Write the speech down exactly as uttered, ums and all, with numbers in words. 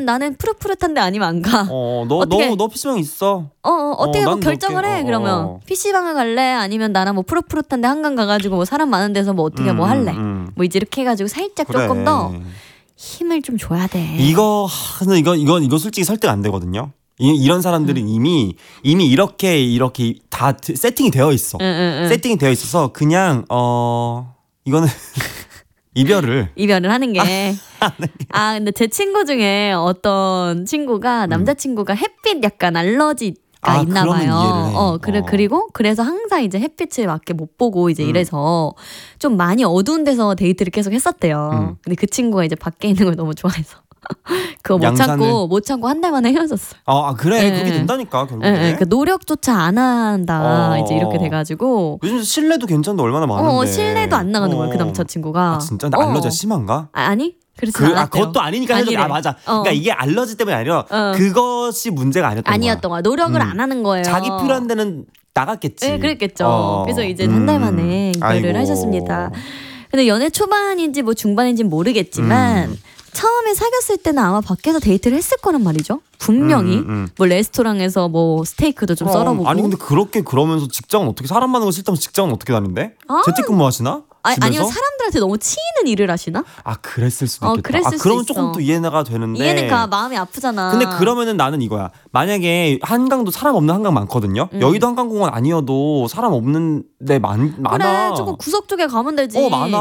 나는 나는 푸릇푸릇한데 아니면 안 가. 어, 너 너 너 피시방 있어. 어, 어 어떻게 어, 뭐 결정을 해. 어, 그러면 어. 피시방을 갈래? 아니면 나랑 뭐 푸릇푸릇한데 한강 가가지고 뭐 사람 많은 데서 뭐 어떻게 음, 뭐 할래? 음. 뭐 이제 이렇게 해가지고 살짝 그래. 조금 더 힘을 좀 줘야 돼. 이거 근데 이거 이거 이거 솔직히 설득 안 되거든요. 이, 이런 사람들은 음. 이미 이미 이렇게 이렇게 다 세팅이 되어 있어. 응, 응, 응. 세팅이 되어 있어서 그냥 어 이거는 이별을 이별을 하는 게. 아 근데 제 친구 중에 어떤 친구가 남자친구가 햇빛 약간 알러지 가 아, 있나 봐요. 어, 그래 어. 그리고 그래서 항상 이제 햇빛을 맞게 못 보고 이제 음. 이래서 좀 많이 어두운 데서 데이트를 계속 했었대요. 음. 근데 그 친구가 이제 밖에 있는 걸 너무 좋아해서 그거 못 양산을? 참고 못 참고 한 달 만에 헤어졌어요. 아 그래 네. 그렇게 된다니까 결국에. 네, 네, 그 노력조차 안 한다. 어. 이제 이렇게 돼가지고. 요즘 실내도 괜찮은데 얼마나 많은데. 어, 실내도 안 나가는 어. 거예요 그 아 남자친구가. 진짜? 근데 어. 알러지가 심한가? 아, 아니 그렇지 그, 아, 않았대요. 그것도 아니니까 해줘. 아 맞아. 어. 그러니까 이게 알러지 때문이 아니라 어. 그것이 문제가 아니었던 아니었던 거야. 거야. 노력을 음. 안 하는 거예요. 자기 필요한 데는 나갔겠지. 네, 그랬겠죠. 어. 그래서 이제 한 달 만에 음. 이별을 아이고. 하셨습니다. 근데 연애 초반인지 뭐 중반인지 모르겠지만 음. 처음에 사귀었을 때는 아마 밖에서 데이트를 했을 거란 말이죠. 분명히 음, 음. 뭐 레스토랑에서 뭐 스테이크도 좀 어, 썰어보고. 아니 근데 그렇게 그러면서 직장은 어떻게 사람 많은 거 싫다면 직장은 어떻게 다닌대? 아. 재택근무 하시나? 아니, 집에서? 아니면 사람들한테 너무 치이는 일을 하시나? 아 그랬을 수도 어, 있겠다. 그랬을 아 수 그러면 있어. 조금 또 이해가 되는데. 이해는 가. 마음이 아프잖아. 근데 그러면은 나는 이거야. 만약에 한강도 사람 없는 한강 많거든요. 음. 여의도 한강공원 아니어도 사람 없는데 많 많아. 그래 조금 구석 쪽에 가면 되지. 어 많아.